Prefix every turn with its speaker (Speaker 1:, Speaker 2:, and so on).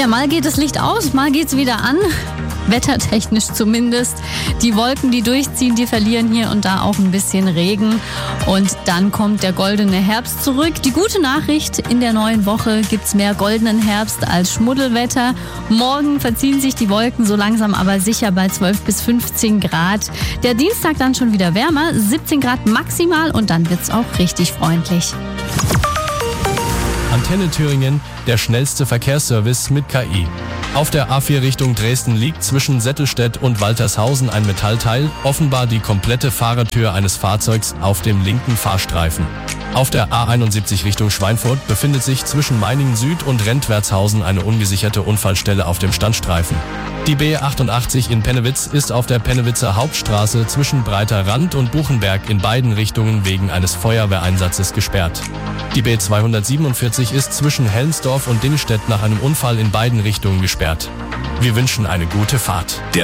Speaker 1: Ja, mal geht das Licht aus, mal geht's wieder an. Wettertechnisch zumindest. Die Wolken, die durchziehen, die verlieren hier und da auch ein bisschen Regen. Und dann kommt der goldene Herbst zurück. Die gute Nachricht, in der neuen Woche gibt's mehr goldenen Herbst als Schmuddelwetter. Morgen verziehen sich die Wolken so langsam aber sicher bei 12 bis 15 Grad. Der Dienstag dann schon wieder wärmer, 17 Grad maximal und dann wird's auch richtig freundlich.
Speaker 2: Antenne Thüringen, der schnellste Verkehrsservice mit KI. Auf der A4 Richtung Dresden liegt zwischen Settelstedt und Waltershausen ein Metallteil, offenbar die komplette Fahrertür eines Fahrzeugs auf dem linken Fahrstreifen. Auf der A71 Richtung Schweinfurt befindet sich zwischen Meiningen Süd und Rentwertshausen eine ungesicherte Unfallstelle auf dem Standstreifen. Die B88 in Pennewitz ist auf der Pennewitzer Hauptstraße zwischen Breiter Rand und Buchenberg in beiden Richtungen wegen eines Feuerwehreinsatzes gesperrt. Die B247 ist zwischen Helmsdorf und Dingstedt nach einem Unfall in beiden Richtungen gesperrt. Wir wünschen eine gute Fahrt.